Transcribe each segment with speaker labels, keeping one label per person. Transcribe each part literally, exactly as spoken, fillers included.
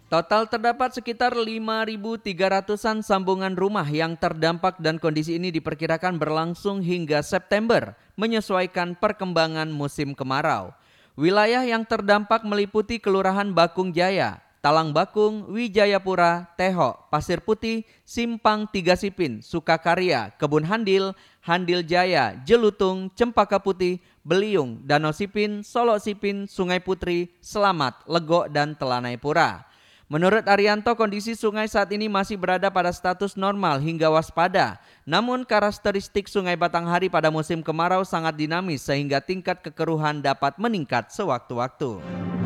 Speaker 1: Total terdapat sekitar lima ribu tiga ratusan sambungan rumah yang terdampak dan kondisi ini diperkirakan berlangsung hingga September, menyesuaikan perkembangan musim kemarau. Wilayah yang terdampak meliputi Kelurahan Bakung Jaya, Talang Bakung, Wijayapura, Teho, Pasir Putih, Simpang Tiga Sipin, Sukakarya, Kebun Handil, Handil Jaya, Jelutung, Cempaka Putih, Beliung, Danau Sipin, Solo Sipin, Sungai Putri, Selamat, Legok, dan Telanai Pura. Menurut Arianto, kondisi sungai saat ini masih berada pada status normal hingga waspada. Namun karakteristik Sungai Batanghari pada musim kemarau sangat dinamis sehingga tingkat kekeruhan dapat meningkat sewaktu-waktu.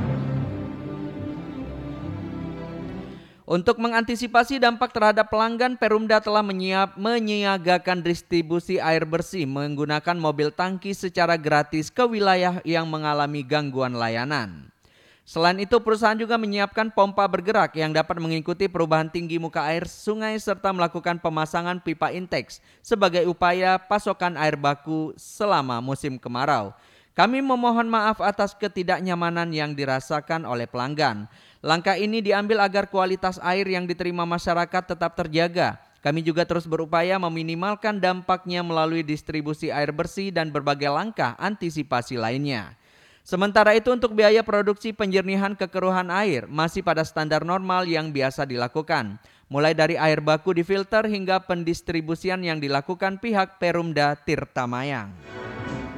Speaker 1: Untuk mengantisipasi dampak terhadap pelanggan, Perumda telah menyiap, menyiagakan distribusi air bersih menggunakan mobil tangki secara gratis ke wilayah yang mengalami gangguan layanan. Selain itu, perusahaan juga menyiapkan pompa bergerak yang dapat mengikuti perubahan tinggi muka air sungai serta melakukan pemasangan pipa intake sebagai upaya pasokan air baku selama musim kemarau. Kami memohon maaf atas ketidaknyamanan yang dirasakan oleh pelanggan. Langkah ini diambil agar kualitas air yang diterima masyarakat tetap terjaga. Kami juga terus berupaya meminimalkan dampaknya melalui distribusi air bersih dan berbagai langkah antisipasi lainnya. Sementara itu, untuk biaya produksi penjernihan kekeruhan air masih pada standar normal yang biasa dilakukan. Mulai dari air baku difilter hingga pendistribusian yang dilakukan pihak Perumda Tirta Mayang.